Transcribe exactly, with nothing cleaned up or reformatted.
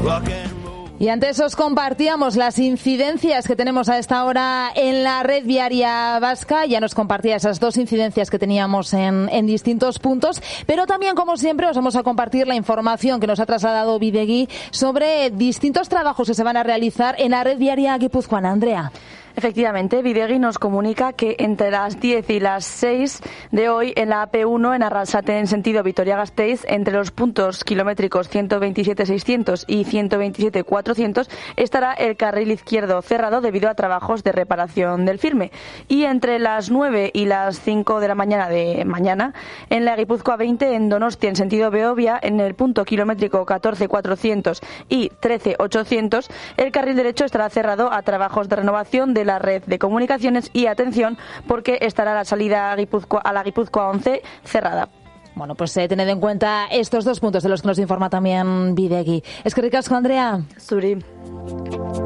Y antes os compartíamos las incidencias que tenemos a esta hora en la red viaria vasca. Ya nos compartía esas dos incidencias que teníamos en, en distintos puntos. Pero también, como siempre, os vamos a compartir la información que nos ha trasladado Bidegui sobre distintos trabajos que se van a realizar en la red viaria guipuzcoana. Andrea. Efectivamente, Bidegui nos comunica que entre las diez y las seis de hoy en la A P uno en Arrasate en sentido Vitoria-Gasteiz, entre los puntos kilométricos ciento veintisiete seiscientos y ciento veintisiete cuatrocientos, estará el carril izquierdo cerrado debido a trabajos de reparación del firme. Y entre las nueve y las cinco de la mañana de mañana, en la Guipúzcoa veinte en Donostia en sentido Beovia, en el punto kilométrico catorce cuatrocientos y trece ochocientos, el carril derecho estará cerrado a trabajos de renovación de la red de comunicaciones y atención porque estará la salida a, Guipúzcoa, a la Guipúzcoa once cerrada. Bueno, pues eh, tened en cuenta estos dos puntos de los que nos informa también Bidegui. Es que ricasco, Andrea. Suri.